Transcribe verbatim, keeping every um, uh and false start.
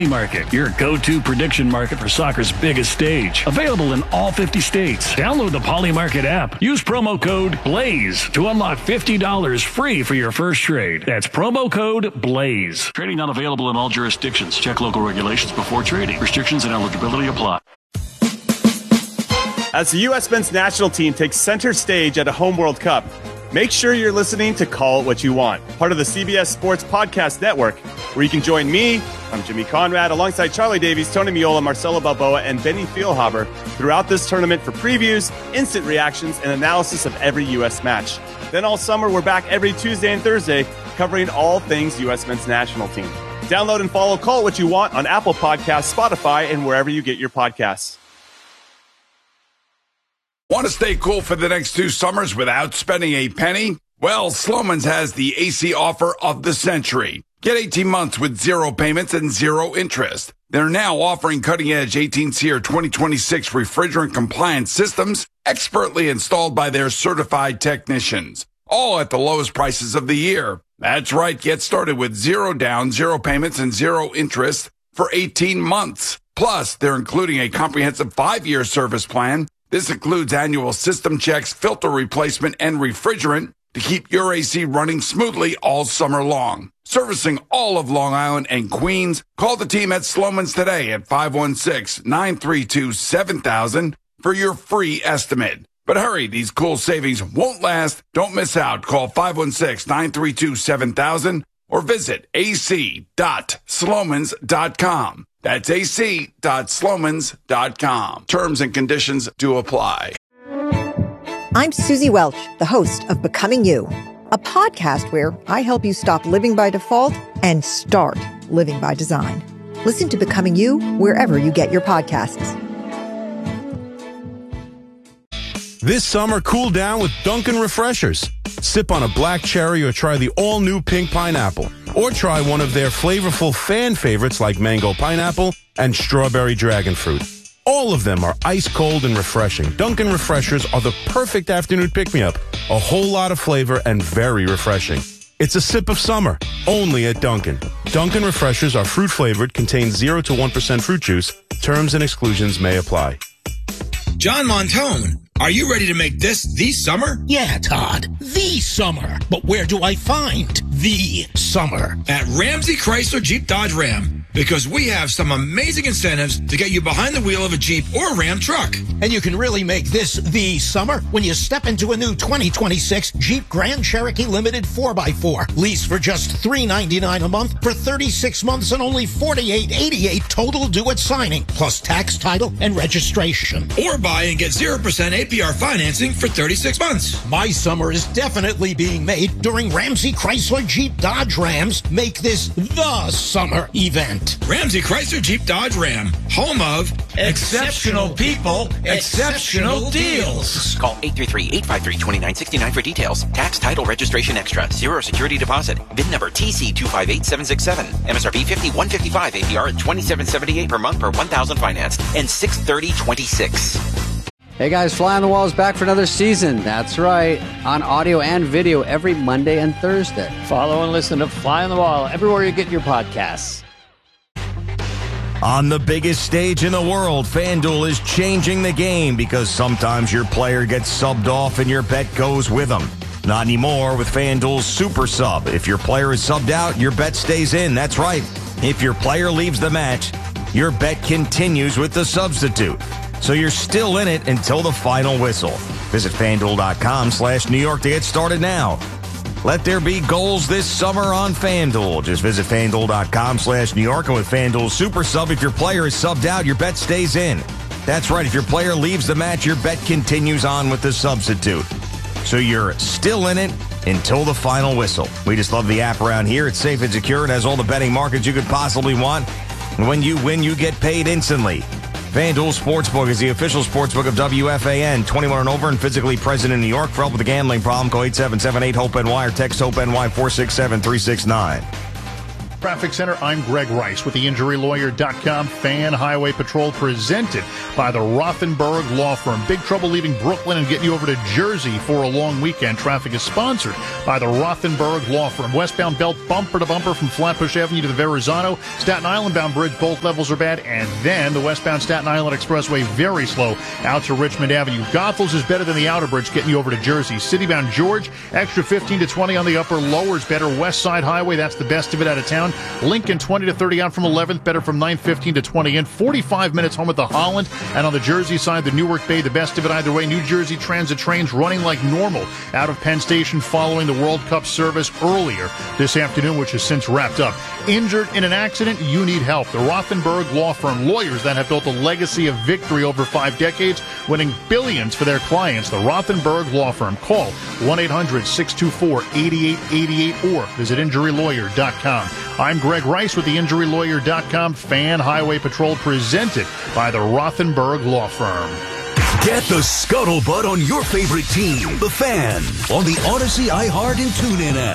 Market, your go-to prediction market for soccer's biggest stage. Available in all fifty states. Download the Poly Market app. Use promo code BLAZE to unlock fifty dollars free for your first trade. That's promo code BLAZE. Trading not available in all jurisdictions. Check local regulations before trading. Restrictions and eligibility apply. As the U S men's national team takes center stage at a home World Cup, make sure you're listening to Call It What You Want, part of the C B S Sports Podcast Network, where you can join me, I'm Jimmy Conrad, alongside Charlie Davies, Tony Miola, Marcelo Balboa, and Benny Feilhaber throughout this tournament for previews, instant reactions, and analysis of every U S match. Then all summer, we're back every Tuesday and Thursday covering all things U S men's national team. Download and follow Call It What You Want on Apple Podcasts, Spotify, and wherever you get your podcasts. Want to stay cool for the next two summers without spending a penny? Well, Slomin's has the A C offer of the century. Get eighteen months with zero payments and zero interest. They're now offering cutting-edge eighteen SEER twenty twenty-six refrigerant-compliant systems expertly installed by their certified technicians, all at the lowest prices of the year. That's right. Get started with zero down, zero payments, and zero interest for eighteen months. Plus, they're including a comprehensive five-year service plan. This includes annual system checks, filter replacement, and refrigerant to keep your A C running smoothly all summer long. Servicing all of Long Island and Queens, call the team at Slomin's today at five one six, nine three two, seven thousand for your free estimate. But hurry, these cool savings won't last. Don't miss out. Call five one six, nine three two, seven thousand or visit a c dot slomans dot com. That's a c dot slomans dot com. Terms and conditions do apply. I'm Susie Welch, the host of Becoming You, a podcast where I help you stop living by default and start living by design. Listen to Becoming You wherever you get your podcasts. This summer, cool down with Dunkin' Refreshers. Sip on a black cherry or try the all-new pink pineapple. Or try one of their flavorful fan favorites like mango pineapple and strawberry dragon fruit. All of them are ice cold and refreshing. Dunkin' Refreshers are the perfect afternoon pick-me-up. A whole lot of flavor and very refreshing. It's a sip of summer, only at Dunkin'. Dunkin' Refreshers are fruit-flavored, contain zero to one percent fruit juice. Terms and exclusions may apply. John Montone, are you ready to make this the summer? Yeah, Todd, the summer. But where do I find the summer? At Ramsey Chrysler Jeep Dodge Ram. Because we have some amazing incentives to get you behind the wheel of a Jeep or Ram truck. And you can really make this the summer when you step into a new twenty twenty-six Jeep Grand Cherokee Limited four by four. Lease for just three ninety-nine a month for thirty-six months and only forty-eight eighty-eight total due at signing, plus tax, title, and registration. Or buy and get zero percent A P R financing for thirty-six months. My summer is definitely being made during Ramsey Chrysler Jeep Dodge Ram's Make This the Summer event. Ramsey Chrysler Jeep Dodge Ram, home of exceptional people, exceptional deals. Call eight three three, eight five three, two nine six nine for details. Tax, title, registration extra. Zero security deposit. V I N number T C two five eight seven six seven. M S R P fifty-one fifty-five. A P R at twenty-seven seventy-eight per month per one thousand financed. And six thirty twenty-six. Hey guys, Fly on the Wall is back for another season. That's right, on audio and video every Monday and Thursday. Follow and listen to Fly on the Wall everywhere you get your podcasts. On the biggest stage in the world, FanDuel is changing the game because sometimes your player gets subbed off and your bet goes with them. Not anymore with FanDuel's Super Sub. If your player is subbed out, your bet stays in. That's right. If your player leaves the match, your bet continues with the substitute. So you're still in it until the final whistle. Visit FanDuel.com slash New York to get started now. Let there be goals this summer on FanDuel. Just visit FanDuel.com slash New York. And with FanDuel Super Sub, if your player is subbed out, your bet stays in. That's right. If your player leaves the match, your bet continues on with the substitute. So you're still in it until the final whistle. We just love the app around here. It's safe and secure. It has all the betting markets you could possibly want. And when you win, you get paid instantly. FanDuel Sportsbook is the official sportsbook of W F A N. twenty-one and over and physically present in New York. For help with a gambling problem, call eight seven seven, eight, HOPE-N Y or text HOPE-N Y four six seven, three six nine. Traffic Center, I'm Greg Rice with the injury lawyer dot com Fan Highway Patrol, presented by the Rothenberg Law Firm. Big trouble leaving Brooklyn and getting you over to Jersey for a long weekend. Traffic is sponsored by the Rothenberg Law Firm. Westbound belt bumper to bumper from Flatbush Avenue to the Verrazano. Staten Island bound bridge, both levels are bad. And then the westbound Staten Island Expressway, very slow out to Richmond Avenue. Goethals is better than the outer bridge, getting you over to Jersey. Citybound George, extra fifteen to twenty on the upper. Lower's better. West Side Highway, that's the best of it out of town. Lincoln twenty to thirty out from eleventh, better from nine fifteen to twenty in. forty-five minutes home at the Holland. And on the Jersey side, the Newark Bay, the best of it either way. New Jersey Transit trains running like normal out of Penn Station following the World Cup service earlier this afternoon, which has since wrapped up. Injured in an accident? You need help. The Rothenberg Law Firm, lawyers that have built a legacy of victory over five decades, winning billions for their clients. The Rothenberg Law Firm. Call one eight hundred six two four eight eight eight eight or visit injury lawyer dot com. I'm Greg Rice with the injury lawyer dot com Fan Highway Patrol, presented by the Rothenberg Law Firm. Get the scuttlebutt on your favorite team, the Fan, on the Odyssey, iHeart, and TuneIn app.